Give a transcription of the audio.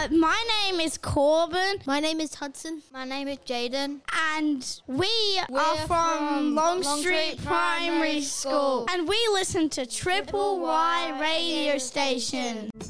My name is Corbin. My name is Hudson. My name is Jaden. And we're from Longstreet Primary School. And we listen to Triple Y radio station.